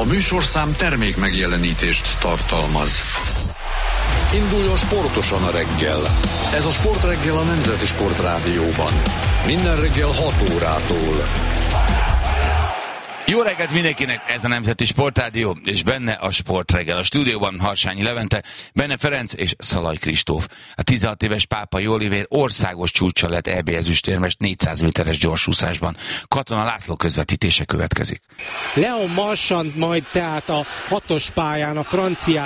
A műsorszám termék megjelenítést tartalmaz. Induljon sportosan a reggel. Ez a Sportreggel a Nemzeti Sportrádióban. Minden reggel 6 órától. Jó reggelt mindenkinek, ez a Nemzeti Sportrádió, és benne a Sportreggel. A stúdióban Harsányi Levente, Benne Ferenc és Szalai Kristóf. A 16 éves Pápai Olivér országos csúccsal lett EB ezüstérmes 400 méteres gyorsúszásban. Katona László közvetítése következik. Leon Marchand majd tehát a 6-os pályán a francia